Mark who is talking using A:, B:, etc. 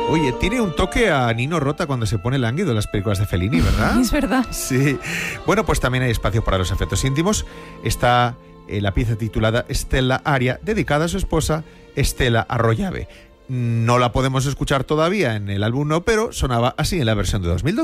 A: Oye, tiene un toque a Nino Rota cuando se pone lánguido en las películas de Fellini, ¿verdad?
B: Es verdad.
A: Sí. Bueno, pues también hay espacio para los efectos íntimos. Está la pieza titulada Stella Aria, dedicada a su esposa Stella Arroyave. No la podemos escuchar todavía en el álbum, no, pero sonaba así en la versión de 2012.